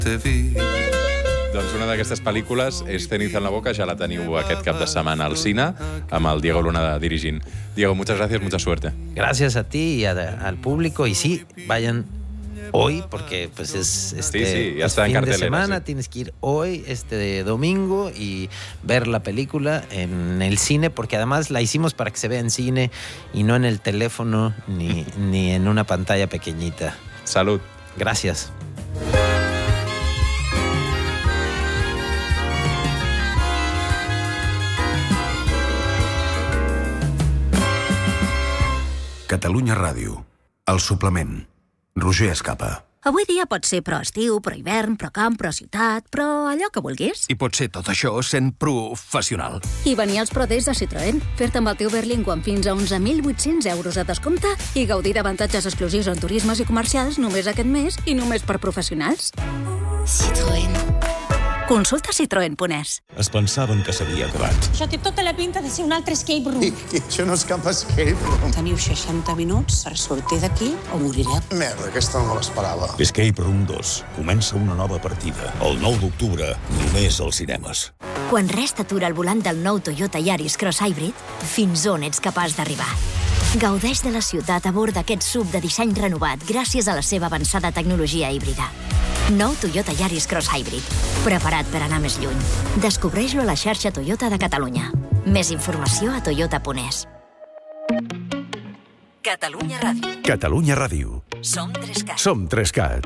Doncs una d'aquestes pel·lícules és Ceniza en la boca, ja la teniu aquest cap de setmana al cine, amb el Diego Luna dirigint. Diego, muchas gracias, mucha suerte. Gracias a ti y al público, y sí, vayan hoy, porque pues es ya está en fin cartelera, de semana, sí. Tienes que ir hoy, domingo, y ver la película en el cine, porque además la hicimos para que se vea en cine y no en el teléfono ni en una pantalla pequeñita. Salud. Gracias. Catalunya Ràdio. El suplement. Roger Escapa. Avui dia pot ser pro estiu, pro hivern, pro camp, pro ciutat, però allò que vulguis. I pot ser tot això sent professional. I venir als Pro Days de Citroën, fer-te amb el teu Berlingo amb fins a 11.800 euros de descompte i gaudir d'avantatges exclusius en turismes i comercials només aquest mes i només per professionals. Citroën. Consulta citroen.es. Es pensaven que s'havia acabat. Això té tota la pinta de ser un altre escape room. I això no és cap escape room. Teniu 60 minuts per sortir d'aquí o morireu. Merda, aquesta no me l'esperava. Escape Room 2. Comença una nova partida. El 9 d'octubre, només als cinemes. Quan res t'atura al volant del nou Toyota Yaris Cross Hybrid, fins on ets capaç d'arribar? Gaudeix de la ciutat a bord d'aquest SUV de disseny renovat gràcies a la seva avançada tecnologia híbrida. Nou Toyota Yaris Cross Hybrid. Preparat per anar més lluny. Descobreix-lo a la xarxa Toyota de Catalunya. Més informació a toyota.es. Catalunya Ràdio. Catalunya Ràdio. Som 3Cat. Som 3Cat.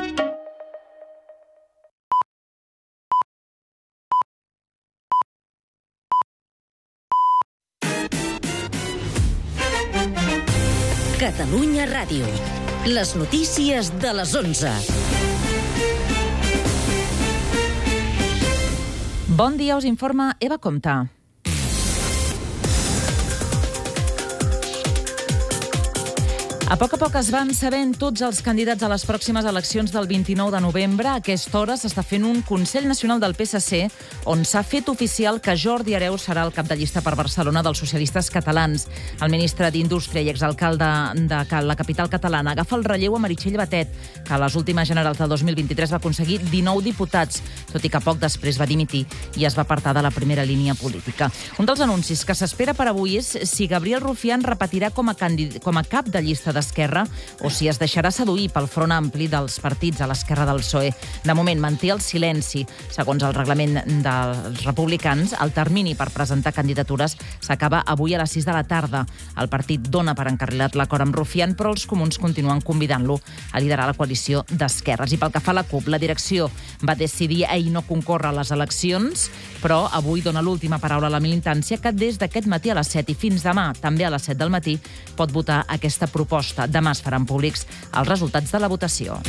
Catalunya Ràdio. Les notícies de les 11. Bon dia, us informa Eva Comte. A poc es van sabent tots els candidats a les pròximes eleccions del 29 de novembre. A aquesta hora s'està fent un Consell Nacional del PSC on s'ha fet oficial que Jordi Hereu serà el cap de llista per Barcelona dels socialistes catalans. El ministre d'Indústria i exalcalde de la capital catalana agafa el relleu a Meritxell Batet, que a les últimes generals del 2023 va aconseguir 19 diputats, tot i que poc després va dimitir i es va apartar de la primera línia política. Un dels anuncis que s'espera per avui és si Gabriel Rufián repetirà com a cap de llista d'Esquerra o si es deixarà seduir pel front ampli dels partits a l'esquerra del PSOE. De moment manté el silenci. Segons el reglament dels republicans, el termini per presentar candidatures s'acaba avui a les 6 de la tarda. El partit dona per encarrilat l'acord amb Rufián, però els comuns continuen convidant-lo a liderar la coalició d'esquerres. I pel que fa a la CUP, la direcció va decidir ahir no concórrer a les eleccions, però avui dona l'última paraula a la militància, que des d'aquest matí a les 7 i fins demà, també a les 7 del matí, pot votar aquesta proposta. Demà es faran públics els resultats de la votació.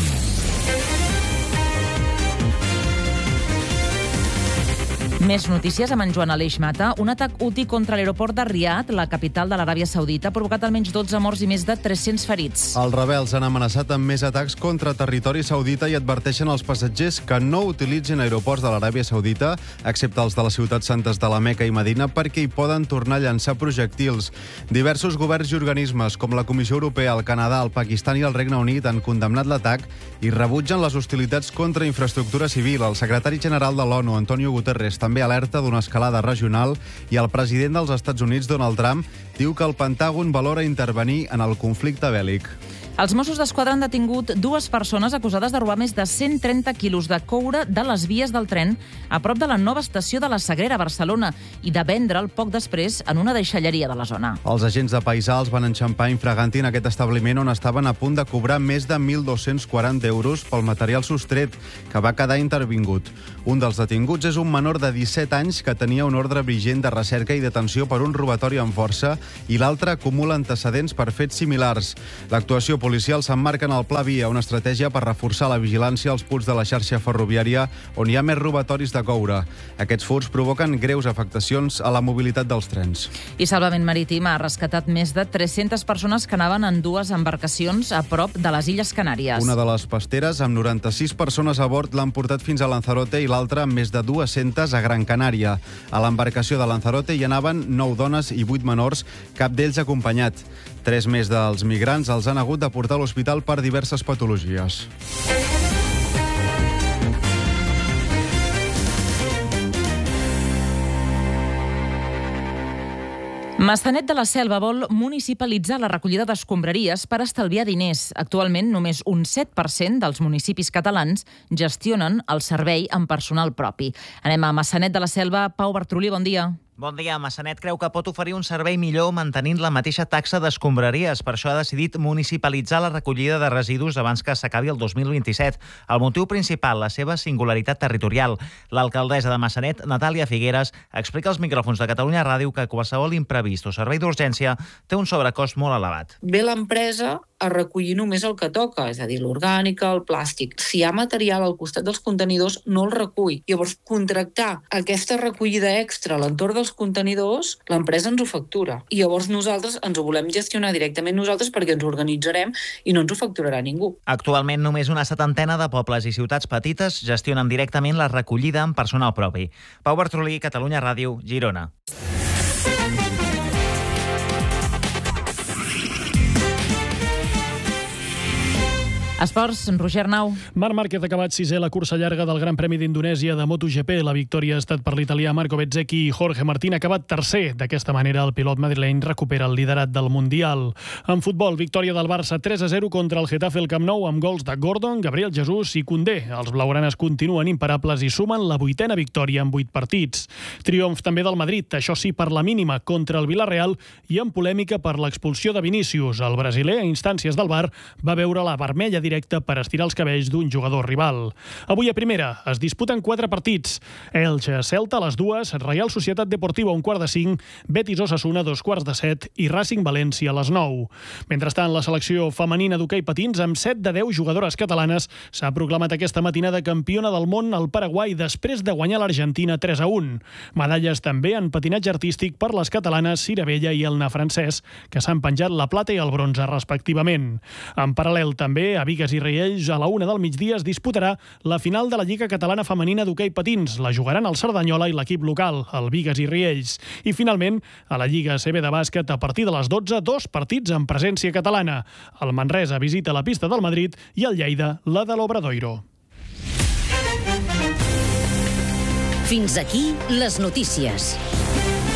Més notícies amb en Joan Aleix Mata. Un atac UTI contra l'aeroport de Riad, la capital de l'Aràbia Saudita, ha provocat almenys 12 morts i més de 300 ferits. Els rebels han amenaçat amb més atacs contra territori saudita i adverteixen als passatgers que no utilitzin aeroports de l'Aràbia Saudita, excepte els de les ciutats santes de la Meca i Medina, perquè hi poden tornar a llançar projectils. Diversos governs i organismes, com la Comissió Europea, el Canadà, el Pakistan i el Regne Unit, han condemnat l'atac i rebutgen les hostilitats contra infraestructura civil. El secretari general de l'ONU, Antonio Guterres, també alerta d'una escalada regional i el president dels Estats Units, Donald Trump, diu que el Pentàgon valora intervenir en el conflicte bèl·lic. Els Mossos d'Esquadra han detingut 2 persones acusades de robar més de 130 quilos de coure de les vies del tren a prop de la nova estació de la Sagrera, a Barcelona, i de vendre'l poc després en una deixalleria de la zona. Els agents de Paisals van enxampar infraganti en aquest establiment on estaven a punt de cobrar més de 1.240 euros pel material sostret, que va quedar intervingut. Un dels detinguts és un menor de 17 anys que tenia un ordre vigent de recerca i detenció per un robatori amb força i l'altre acumula antecedents per fets similars. L'actuació policial s'emmarca en el Pla Via, una estratègia per reforçar la vigilància als punts de la xarxa ferroviària on hi ha més robatoris de coure. Aquests furts provoquen greus afectacions a la mobilitat dels trens. I Salvament Marítim ha rescatat més de 300 persones que anaven en 2 embarcacions a prop de les Illes Canàries. Una de les pasteres, amb 96 persones a bord, l'han portat fins a Lanzarote i l'altra, amb més de 200, a Gran Canària. A l'embarcació de Lanzarote hi anaven 9 dones i 8 menors, cap d'ells acompanyat. 3 més dels migrants els han hagut de portar a l'hospital per diverses patologies. Maçanet de la Selva vol municipalitzar la recollida d'escombraries per estalviar diners. Actualment, només un 7% dels municipis catalans gestionen el servei amb personal propi. Anem a Maçanet de la Selva. Pau Bartrolí, bon dia. Bon dia. Maçanet creu que pot oferir un servei millor mantenint la mateixa taxa d'escombraries. Per això ha decidit municipalitzar la recollida de residus abans que s'acabi el 2027. El motiu principal, la seva singularitat territorial. L'alcaldessa de Maçanet, Natàlia Figueres, explica als micròfons de Catalunya Ràdio que qualsevol imprevist o servei d'urgència té un sobrecost molt elevat. Ve l'empresa a recollir només el que toca, és a dir, l'orgànica, el plàstic. Si hi ha material al costat dels contenidors, no el recull. Llavors, contractar aquesta recollida extra a l'entorn dels contenidors, l'empresa ens ho factura. I llavors nosaltres ens ho volem gestionar directament nosaltres perquè ens organitzarem i no ens ho facturarà ningú. Actualment, només una 70 de pobles i ciutats petites gestionen directament la recollida amb personal propi. Pau Bartrolí, Catalunya Ràdio, Girona. Esports, Roger Nau. Marc Márquez ha acabat sisè la cursa llarga del Gran Premi d'Indonèsia de MotoGP. La victòria ha estat per l'italià Marco Bezzecchi i Jorge Martín ha acabat tercer. D'aquesta manera, el pilot madrileny recupera el liderat del Mundial. En futbol, victòria del Barça 3-0 contra el Getafe al Camp Nou amb gols de Gordon, Gabriel Jesús i Koundé. Els blaugranes continuen imparables i sumen la 8a victòria en 8 partits. Triomf també del Madrid, això sí per la mínima, contra el Villarreal i en polèmica per l'expulsió de Vinícius. El brasiler, a instàncies del VAR, va veure la vermella directa per estirar els cabells d'un jugador rival. Avui a primera es disputen 4 partits. Elche, Celta a les 2, Reial Societat Deportiva a 4:45, Betis Osasuna a 2:15 i Racing València a les 9. Mentrestant, la selecció femenina d'hoquei patins amb 7 de 10 jugadores catalanes s'ha proclamat aquesta matinada campiona del món al Paraguai després de guanyar l'Argentina 3-1. Medalles també en patinatge artístic per les catalanes Cira Vella i Elna Francesc, que s'han penjat la plata i el bronze respectivament. En paral·lel també a Bigues i Riells a la 1 del migdia es disputarà la final de la Lliga Catalana Femenina d'Hoquei Patins. La jugaran el Cerdanyola i l'equip local, el Bigues i Riells. I finalment, a la Lliga CB de bàsquet, a partir de les 12, 2 partits en presència catalana. El Manresa visita la pista del Madrid i el Lleida la de l'Obradoiro. Fins aquí les notícies.